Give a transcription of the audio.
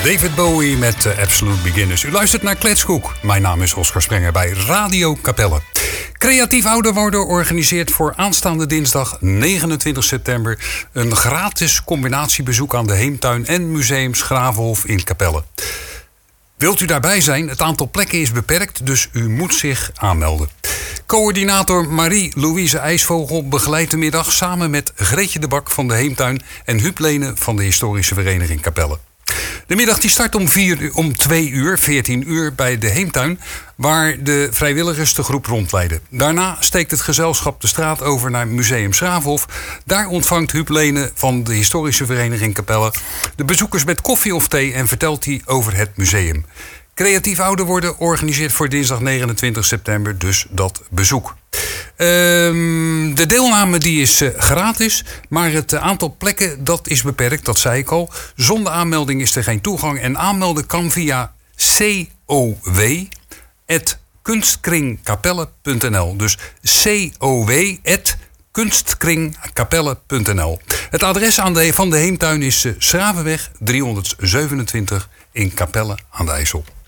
David Bowie met Absolute Beginners. U luistert naar Kletskoek. Mijn naam is Oscar Sprenger bij Radio Capelle. Creatief ouder worden organiseert voor aanstaande dinsdag 29 september... een gratis combinatiebezoek aan de Heemtuin en Museum Schravenhof in Capelle. Wilt u daarbij zijn? Het aantal plekken is beperkt, dus u moet zich aanmelden. Coördinator Marie-Louise IJsvogel begeleidt de middag samen met Greetje de Bak van de Heemtuin en Huub Lene van de Historische Vereniging Capelle. De middag die start om 2 uur, 14 uur bij de Heemtuin, waar de vrijwilligers de groep rondleiden. Daarna steekt het gezelschap de straat over naar Museum Schravenhof. Daar ontvangt Huub Lene van de Historische Vereniging Capelle de bezoekers met koffie of thee en vertelt hij over het museum. Creatief ouder worden organiseert voor dinsdag 29 september dus dat bezoek. De deelname die is gratis, maar het aantal plekken dat is beperkt, dat zei ik al. Zonder aanmelding is er geen toegang en aanmelden kan via cow@kunstkringkapelle.nl. Dus cow@kunstkringkapelle.nl. Het adres van de Heemtuin is Schravenweg 327 in Capelle aan de IJssel.